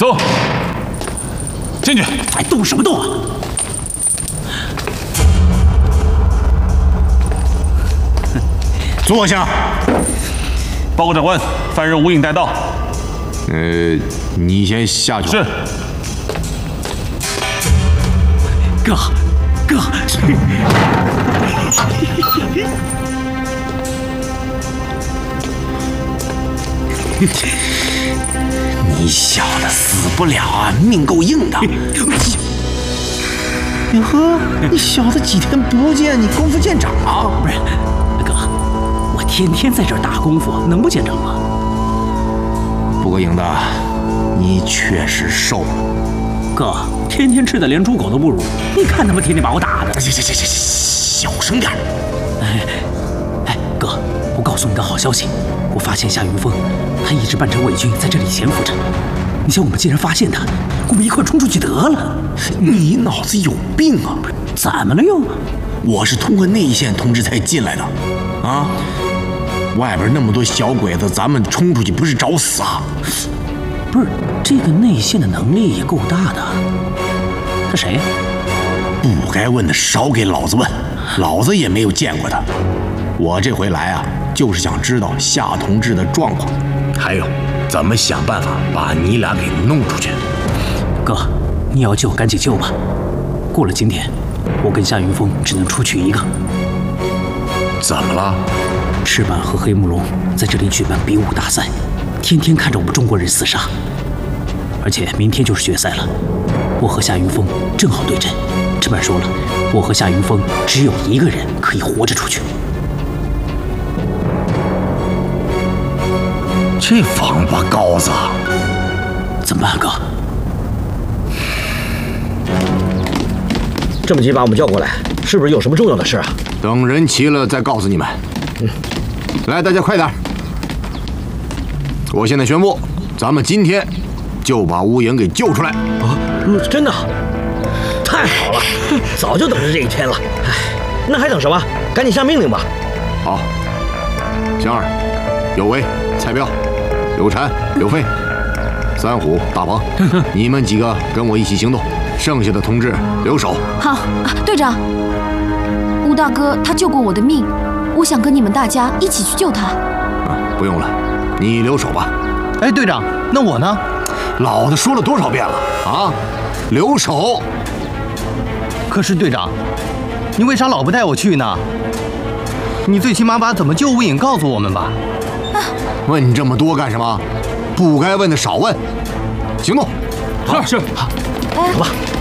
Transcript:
走，进去。 还动什么动啊？ 坐下。 报告长官，犯人无影带到。 你先下去。 是。 哥， 你小子死不了啊，命够硬的。哟呵，你小子几天不见，你功夫见长了？ 不是，哥，我天天在这儿打功夫，能不见长吗？ 不过影子，你确实瘦了。 哥，天天吃的连猪狗都不如，你看他们天天把我打的。 行，小声点。 哥，我告诉你个好消息，我发现夏云峰，他一直扮成伪军在这里潜伏着。你想，我们既然发现他，我们一块冲出去得了。 你脑子有病啊！ 怎么了又？ 我是通过内线通知才进来的，啊！外边那么多小鬼子，咱们冲出去不是找死啊？ 不是，这个内线的能力也够大的。他谁呀？ 不该问的少给老子问，老子也没有见过他。我这回来啊，就是想知道夏同志的状况，还有怎么想办法把你俩给弄出去。 哥，你要救赶紧救吧。过了今天，我跟夏云峰只能出去一个。 怎么了？ 赤坂和黑木龙在这里举办比武大赛，天天看着我们中国人厮杀。而且明天就是决赛了，我和夏云峰正好对阵。赤坂说了，我和夏云峰只有一个人可以活着出去。 这王八羔子， 怎么办，哥？ 这么急把我们叫过来，是不是有什么重要的事啊？ 等人齐了再告诉你们。来，大家快点！我现在宣布，咱们今天就把乌影给救出来。 啊，真的？太好了，早就等着这一天了。哎，那还等什么？赶紧下命令吧。 好，香儿、有为、蔡彪、有禅、有飞、三虎、大鹏，你们几个跟我一起行动，剩下的同志留守。 好，队长，吴大哥他救过我的命，我想跟你们大家一起去救他。 不用了，你留守吧。 哎，队长，那我呢？ 老子说了多少遍了啊！留守。 可是队长，你为啥老不带我去呢？你最起码把怎么救乌影告诉我们吧。 问这么多干什么？不该问的少问。行动。 是。 走吧。